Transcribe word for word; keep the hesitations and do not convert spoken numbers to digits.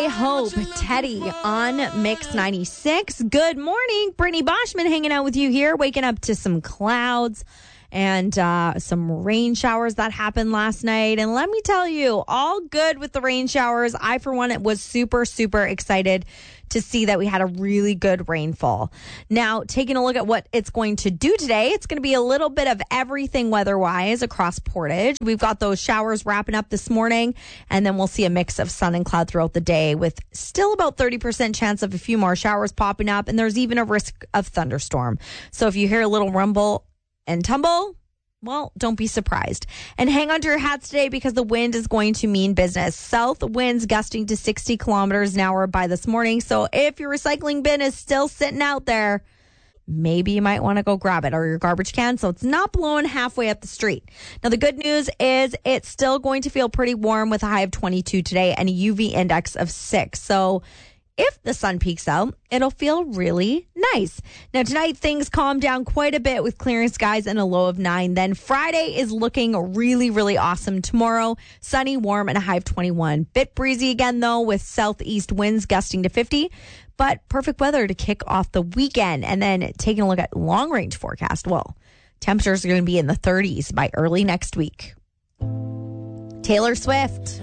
Hope, Teddy on Mix ninety-six. Good morning. Brittany Boschman hanging out with you here, waking up to some clouds and uh, some rain showers that happened last night. And let me tell you, all good with the rain showers. I, for one, was super, super excited to see that we had a really good rainfall. Now, taking a look at what it's going to do today, it's going to be a little bit of everything weather-wise across Portage. We've got those showers wrapping up this morning, and then we'll see a mix of sun and cloud throughout the day with still about thirty percent chance of a few more showers popping up, and there's even a risk of thunderstorm. So if you hear a little rumble and tumble, well, don't be surprised. And hang on to your hats today because the wind is going to mean business. South winds gusting to sixty kilometers an hour by this morning. So if your recycling bin is still sitting out there, maybe you might want to go grab it, or your garbage can, so it's not blowing halfway up the street. Now, the good news is it's still going to feel pretty warm with a high of twenty-two today and a U V index of six. So if the sun peeks out, it'll feel really nice. Now, tonight, things calm down quite a bit with clearing skies and a low of nine. Then Friday is looking really, really awesome. Tomorrow, sunny, warm, and a high of twenty-one. Bit breezy again, though, with southeast winds gusting to fifty. But perfect weather to kick off the weekend. And then taking a look at long-range forecast, well, temperatures are going to be in the thirties by early next week. Taylor Swift.